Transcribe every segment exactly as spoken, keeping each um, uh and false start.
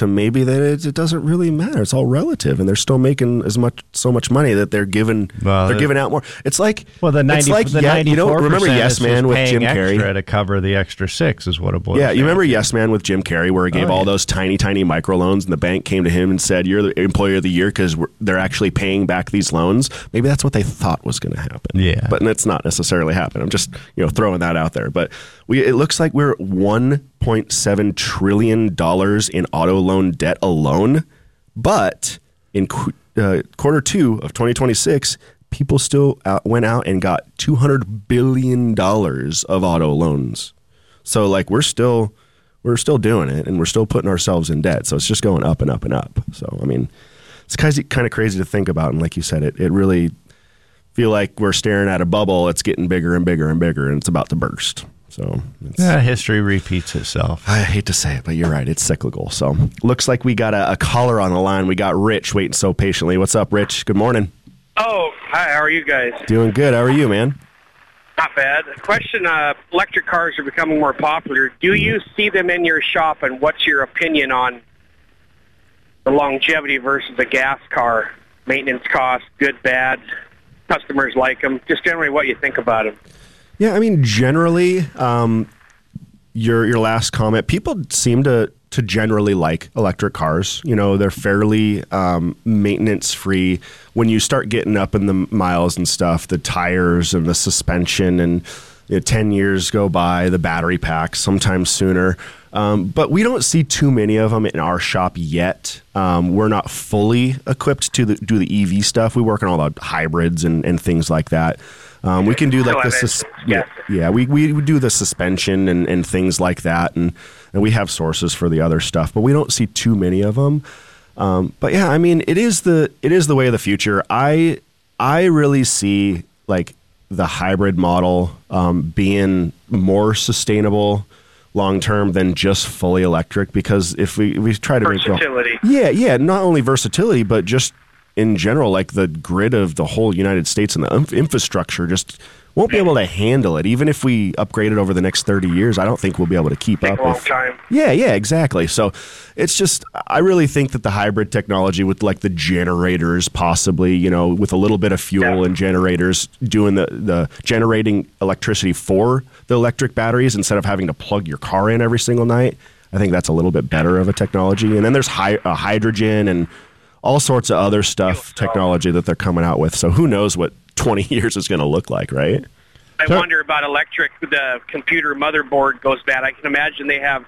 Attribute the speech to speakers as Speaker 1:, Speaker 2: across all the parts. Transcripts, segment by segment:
Speaker 1: to maybe that it, it doesn't really matter. It's all relative, and they're still making as much so much money that they're giving
Speaker 2: well,
Speaker 1: they're giving out more. It's like
Speaker 2: well, the ninety,
Speaker 1: it's like
Speaker 2: the
Speaker 1: yeah, you know, remember Yes Man with Jim Carrey
Speaker 2: to cover the extra six is what it boils.
Speaker 1: Yeah,
Speaker 2: down
Speaker 1: you remember
Speaker 2: to.
Speaker 1: Yes Man with Jim Carrey, where he gave
Speaker 2: oh,
Speaker 1: all
Speaker 2: yeah.
Speaker 1: those tiny, tiny microloans, and the bank came to him and said, "You're the employee of the year because they're actually paying back these loans." Maybe that's what they thought was going to happen.
Speaker 2: Yeah,
Speaker 1: but it's not necessarily happening. I'm just you know throwing that out there. But we it looks like we're one point seven trillion dollars in auto loan debt alone. But in qu- uh, quarter two of twenty twenty-six, people still out, went out and got two hundred billion dollars of auto loans. So like we're still we're still doing it, and we're still putting ourselves in debt. So it's just going up and up and up. So I mean, it's kind of crazy to think about. And like you said, it it really feel like we're staring at a bubble. It's getting bigger and bigger and bigger, and it's about to burst. So it's,
Speaker 2: yeah, history repeats itself.
Speaker 1: I hate to say it, but you're right. It's cyclical. So looks like we got a, a caller on the line. We got Rich waiting so patiently. What's up, Rich? Good morning.
Speaker 3: Oh, hi. How are you guys?
Speaker 1: Doing good. How are you, man?
Speaker 3: Not bad. Question, uh, electric cars are becoming more popular. Do you see them in your shop, and what's your opinion on the longevity versus a gas car? Maintenance costs, good, bad, customers like them. Just generally what you think about them.
Speaker 1: Yeah, I mean, generally, um, your your last comment, people seem to, to generally like electric cars. You know, they're fairly um, maintenance-free. When you start getting up in the miles and stuff, the tires and the suspension, and you know, ten years go by, the battery packs, sometimes sooner. Um, but we don't see too many of them in our shop yet. Um, we're not fully equipped to the, do the E V stuff. We work on all the hybrids and, and things like that. Um, we can do like the sus- yeah, yeah we, we do the suspension and, and things like that, and, and we have sources for the other stuff, but we don't see too many of them. Um, but yeah, I mean, it is the it is the way of the future. I I really see like the hybrid model um, being more sustainable long term than just fully electric, because if we we try to
Speaker 3: versatility,
Speaker 1: make yeah yeah not only versatility but just in general, like the grid of the whole United States and the inf- infrastructure just won't be able to handle it. Even if we upgrade it over the next thirty years, I don't think we'll be able to keep
Speaker 3: Take
Speaker 1: up.
Speaker 3: a long
Speaker 1: with,
Speaker 3: time.
Speaker 1: Yeah, yeah, exactly. So it's just, I really think that the hybrid technology with like the generators, possibly, you know, with a little bit of fuel
Speaker 3: Yeah.
Speaker 1: and generators doing the, the generating electricity for the electric batteries instead of having to plug your car in every single night. I think that's a little bit better of a technology. And then there's hy- uh, hydrogen and all sorts of other stuff, technology that they're coming out with. So who knows what twenty years is going to look like, right?
Speaker 3: I
Speaker 2: So-
Speaker 3: wonder about electric. The computer motherboard goes bad. I can imagine they have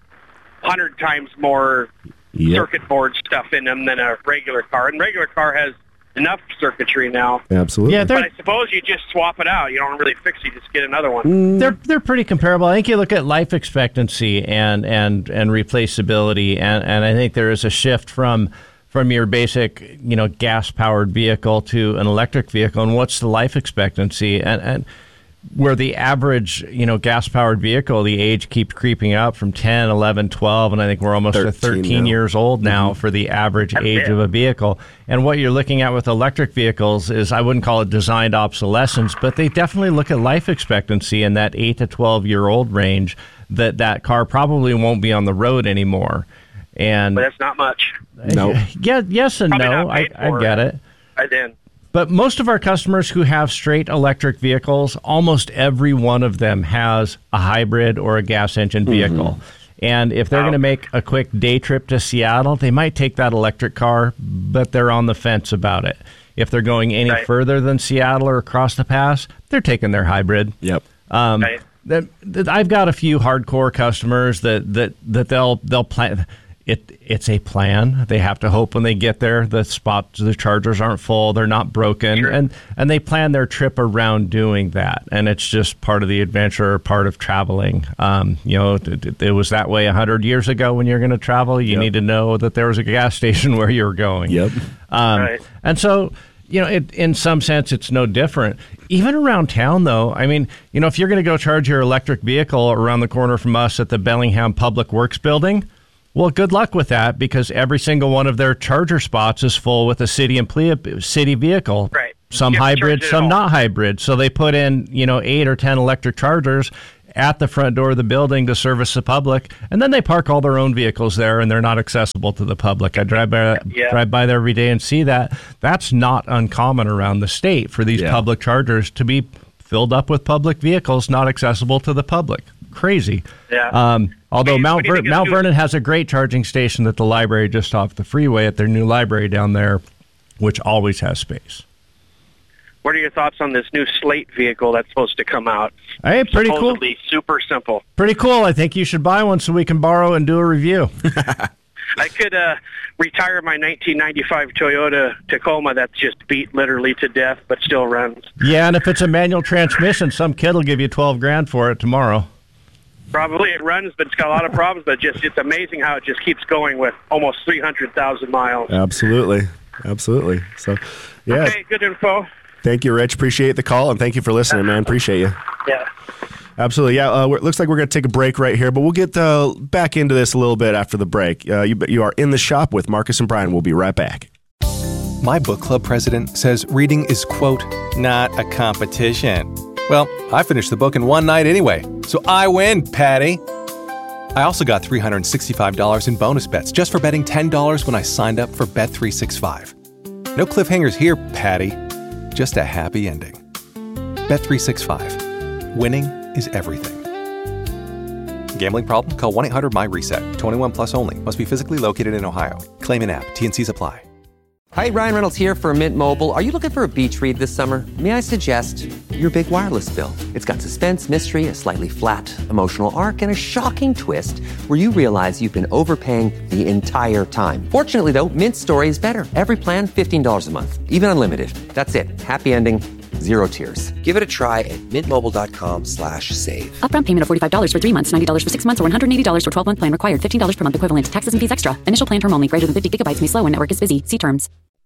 Speaker 3: one hundred times more
Speaker 1: Yep.
Speaker 3: circuit board stuff in them than a regular car. And regular car has enough circuitry now.
Speaker 1: Absolutely.
Speaker 2: Yeah, they're
Speaker 3: But I suppose you just swap it out. You don't really fix it. You just get another one.
Speaker 2: they're they're pretty comparable. I think you look at life expectancy and and and replaceability, and and I think there is a shift from from your basic, you know, gas-powered vehicle to an electric vehicle, and what's the life expectancy? And, and where the average, you know, gas-powered vehicle, the age keeps creeping up from ten, eleven, twelve, and I think we're almost at thirteen
Speaker 1: now.
Speaker 2: years old now mm-hmm. for the average
Speaker 3: That's
Speaker 2: age
Speaker 3: it.
Speaker 2: of a vehicle. And what you're looking at with electric vehicles is, I wouldn't call it designed obsolescence, but they definitely look at life expectancy in that eight to twelve-year-old range, that that car probably won't be on the road anymore. And
Speaker 3: But that's not much.
Speaker 1: No.
Speaker 2: yeah, yes and
Speaker 3: Probably
Speaker 2: no.
Speaker 3: not
Speaker 2: I,
Speaker 3: paid
Speaker 2: I
Speaker 3: for
Speaker 2: get it.
Speaker 3: By then.
Speaker 2: But most of our customers who have straight electric vehicles, almost every one of them has a hybrid or a gas engine vehicle. Mm-hmm. And if they're
Speaker 3: Wow.
Speaker 2: going to make a quick day trip to Seattle, they might take that electric car, but they're on the fence about it. If they're going any
Speaker 3: Right.
Speaker 2: further than Seattle or across the pass, they're taking their hybrid.
Speaker 1: Yep.
Speaker 2: Um,
Speaker 3: Right.
Speaker 2: that, that I've got a few hardcore customers that that that they'll they'll plan. It it's a plan. They have to hope when they get there the spots, the chargers aren't full, they're not broken,
Speaker 3: Sure.
Speaker 2: and and they plan their trip around doing that. And it's just part of the adventure, part of traveling. Um, you know, it, it was that way a hundred years ago. When you're going to travel, you
Speaker 1: Yep.
Speaker 2: need to know that there was a gas station where you're going.
Speaker 1: Yep.
Speaker 2: Um,
Speaker 3: Right.
Speaker 2: And so, you know, it, in some sense, it's no different. Even around town, though, I mean, you know, if you're going to go charge your electric vehicle around the corner from us at the Bellingham Public Works building, well, good luck with that, because every single one of their charger spots is full with a city employee, city vehicle.
Speaker 3: Right.
Speaker 2: Some
Speaker 3: You have to
Speaker 2: hybrid,
Speaker 3: charge it
Speaker 2: some
Speaker 3: all.
Speaker 2: not hybrid. So they put in, you know, eight or ten electric chargers, at the front door of the building to service the public, and then they park all their own vehicles there, and they're not accessible to the public. I drive by,
Speaker 3: yeah.
Speaker 2: drive by there every day and see that. That's not uncommon around the state for these
Speaker 1: yeah.
Speaker 2: public chargers to be filled up with public vehicles not accessible to the public. Crazy.
Speaker 3: Yeah.
Speaker 2: Um, although
Speaker 3: Hey,
Speaker 2: Mount, Ver- Mount Vernon has a great charging station at the library just off the freeway at their new library down there, which always has space.
Speaker 3: What are your thoughts on this new Slate vehicle that's supposed to come out?
Speaker 2: Hey, pretty cool.
Speaker 3: Supposedly super simple.
Speaker 2: Pretty cool. I think you should buy one so we can borrow and do a review.
Speaker 3: I could uh, retire my nineteen ninety-five Toyota Tacoma that's just beat literally to death, but still runs.
Speaker 2: Yeah, and if it's a manual transmission, some kid will give you twelve grand for it tomorrow.
Speaker 3: Probably it runs, but it's got a lot of problems. But just it's amazing how it just keeps going with almost three hundred thousand miles.
Speaker 1: Absolutely. Absolutely. So, yeah.
Speaker 3: Okay, good info.
Speaker 1: Thank you, Rich. Appreciate the call, and thank you for listening, man. Appreciate you.
Speaker 3: Yeah.
Speaker 1: Absolutely. Yeah, uh, it looks like we're going to take a break right here, but we'll get uh, back into this a little bit after the break. Uh, you, you are in the shop with Marcus and Brian. We'll be right back.
Speaker 4: My book club president says reading is, quote, not a competition. Well, I finished the book in one night anyway, so I win, Patty. I also got three hundred sixty-five dollars in bonus bets just for betting ten dollars when I signed up for Bet three sixty-five. No cliffhangers here, Patty. Just a happy ending. Bet three sixty-five. Winning is everything. Gambling problem? Call one eight hundred my reset. twenty-one plus only. Must be physically located in Ohio. Claim in app. T N Cs apply.
Speaker 5: Hi, Ryan Reynolds here for Mint Mobile. Are you looking for a beach read this summer? May I suggest your big wireless bill? It's got suspense, mystery, a slightly flat, emotional arc, and a shocking twist where you realize you've been overpaying the entire time. Fortunately, though, Mint's story is better. Every plan, fifteen dollars a month. Even unlimited. That's it. Happy ending. Zero tears. Give it a try at mintmobile.com slash save.
Speaker 6: Upfront payment of forty-five dollars for three months, ninety dollars for six months, or one hundred eighty dollars for twelve-month plan required. fifteen dollars per month equivalent. Taxes and fees extra. Initial plan term only. Greater than fifty gigabytes may slow when network is busy. See terms.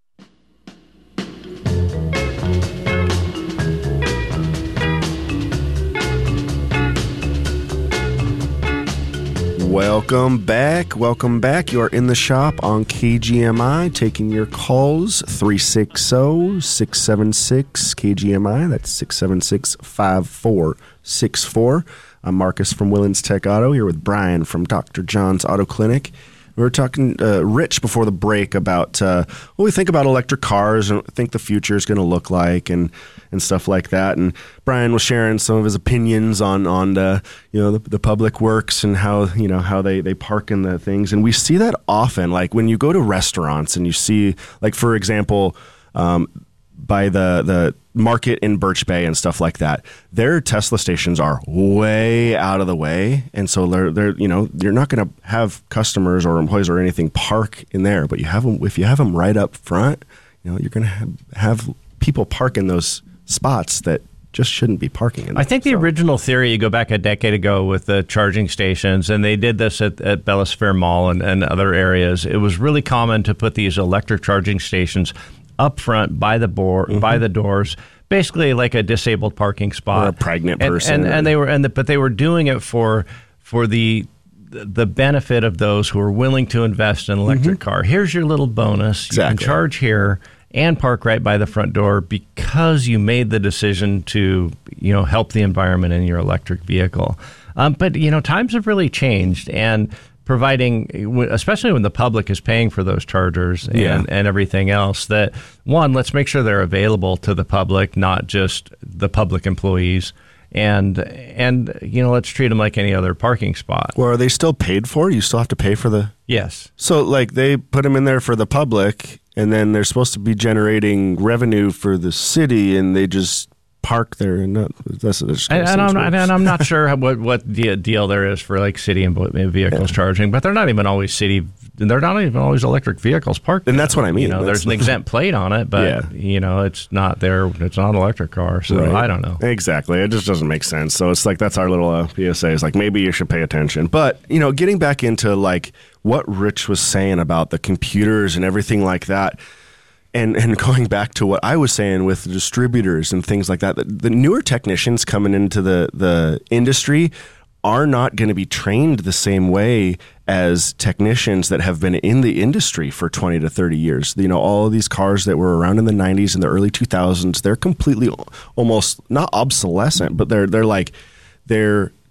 Speaker 1: Welcome back. Welcome back. You are in the shop on K G M I, taking your calls, three six zero, six seven six, K G M I. That's six seven six, five four six four. I'm Marcus from Willens Tech Auto, here with Brian from Doctor John's Auto Clinic. We were talking, uh, Rich, before the break about uh, what we think about electric cars and think the future is going to look like and, and stuff like that. And Brian was sharing some of his opinions on on the, you know the, the public works and how you know how they, they park in the things. And we see that often, like when you go to restaurants and you see, like for example, um, by the the market in Birch Bay and stuff like that, their Tesla stations are way out of the way, and so they're they're you know you're not going to have customers or employees or anything park in there, but you have them if you have them right up front, you know you're going to have, have people park in those spots that just shouldn't be parking in there.
Speaker 2: I think the
Speaker 1: so.
Speaker 2: original theory, you go back a decade ago with the charging stations, and they did this at, at Bellis Fair Mall and, and other areas. It was really common to put these electric charging stations up front by the board, mm-hmm. by the doors, basically like a disabled parking spot,
Speaker 1: or a pregnant
Speaker 2: and,
Speaker 1: person,
Speaker 2: and, and they were, and the, but they were doing it for for the the benefit of those who are willing to invest in an electric mm-hmm. car. Here's your little bonus:
Speaker 1: exactly.
Speaker 2: You can charge here and park right by the front door because you made the decision to you know help the environment in your electric vehicle. Um, but you know times have really changed, and providing, especially when the public is paying for those chargers and,
Speaker 1: yeah.
Speaker 2: and everything else, that one, let's make sure they're available to the public, not just the public employees. And, and you know, let's treat them like any other parking spot.
Speaker 1: Well, are they still paid for? You still have to pay for the...
Speaker 2: Yes.
Speaker 1: So, like, they put them in there for the public, and then they're supposed to be generating revenue for the city, and they just park there, and not, that's, that's
Speaker 2: and, and, I'm, and I'm not sure what what the deal there is for like city and vehicles yeah. charging, but they're not even always city. They're not even always electric vehicles parked.
Speaker 1: And that's what I mean.
Speaker 2: You know,
Speaker 1: that's
Speaker 2: there's an exempt plate on it, but yeah. you know, it's not there. It's not an electric car, so right. I don't know.
Speaker 1: Exactly, it just doesn't make sense. So it's like that's our little uh, P S A. Is like maybe you should pay attention. But you know, getting back into like what Rich was saying about the computers and everything like that. And and going back to what I was saying with the distributors and things like that, the, the newer technicians coming into the, the industry are not going to be trained the same way as technicians that have been in the industry for twenty to thirty years. You know, all of these cars that were around in the nineties and the early two thousands, they're completely almost not obsolescent, but they're they're like they're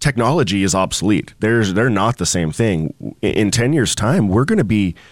Speaker 1: technology is obsolete. There's they're not the same thing. In ten years' time, we're going to be